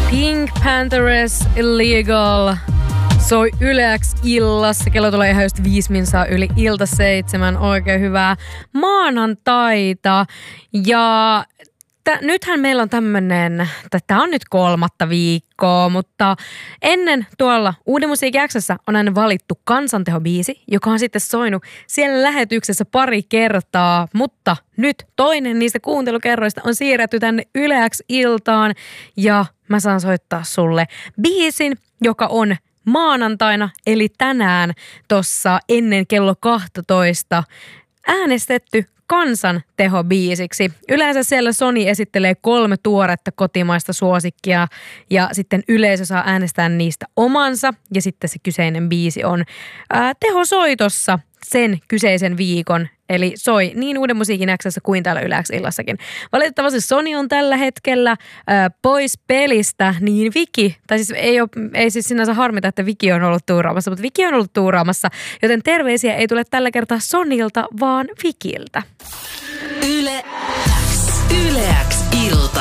Pink Panthers Illegal soi Yle X illassa. Kello tulee ihan just 5 minsaa yli ilta 7. Oikein hyvää maanantaita. Ja nythän meillä on tämmönen, tämä on nyt 3. viikkoa, mutta ennen tuolla Uuden Musiikin X:ssä on aina valittu kansantehobiisi, joka on sitten soinut siellä lähetyksessä pari kertaa, mutta nyt toinen niistä kuuntelukerroista on siirretty tänne Yle X-iltaan ja mä saan soittaa sulle biisin, joka on maanantaina eli tänään tossa ennen kello 12 äänestetty kansantehobiisiksi. Yleensä siellä Sony esittelee 3 tuoretta kotimaista suosikkia ja sitten yleisö saa äänestää niistä omansa ja sitten se kyseinen biisi on tehosoitossa sen kyseisen viikon. Eli soi niin Uuden Musiikin X:ssä kuin täällä Yle X-illassakin. Valitettavasti Sony on tällä hetkellä pois pelistä, niin Viki, tai siis ei siis sinänsä harmita, että Viki on ollut tuuraamassa, mutta Viki on ollut tuuraamassa, joten terveisiä ei tule tällä kertaa Sonilta, vaan Vikiltä. Yle X. Yle X ilta.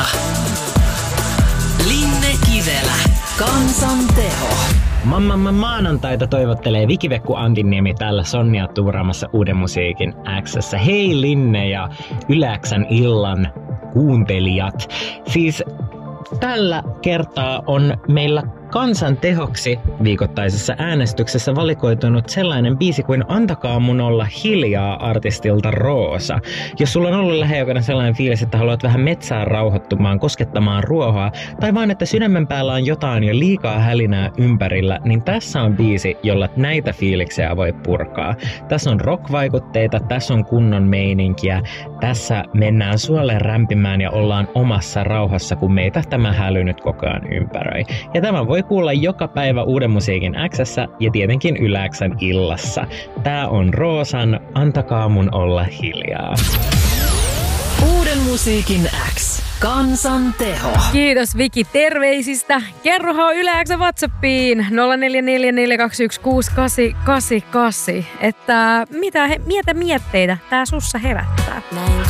Linne Kivelä. Kansanteho. Maanantaita toivottelee Vikivekku Antiniemi täällä Sonnia tuuraamassa Uuden Musiikin X:ssä. Hei Linne ja Yle X:n illan kuuntelijat. Siis tällä kertaa on meillä kansantehoksi viikoittaisessa äänestyksessä valikoitunut sellainen biisi kuin Antakaa mun olla hiljaa artistilta Roosa. Jos sulla on ollut lähiaikoina sellainen fiilis, että haluat vähän metsää rauhoittumaan, koskettamaan ruohoa, tai vaan että sydämen päällä on jotain jo liikaa hälinää ympärillä, niin tässä on biisi, jolla näitä fiiliksiä voi purkaa. Tässä on rock-vaikutteita, tässä on kunnon meininkiä, tässä mennään suoleen rämpimään ja ollaan omassa rauhassa, kun meitä tämä häly nyt koko ajan ympäröi. Ja tämä voi kuulla joka päivä Uuden Musiikin X:ssä ja tietenkin Yle X:n illassa. Tää on Roosan Antakaa mun olla hiljaa. Uuden Musiikin X. Kansanteho. Kiitos Viki terveisistä. Kerrohan Yle X:n WhatsAppiin 0444216888, että mitä mietteitä tää sussa herättää.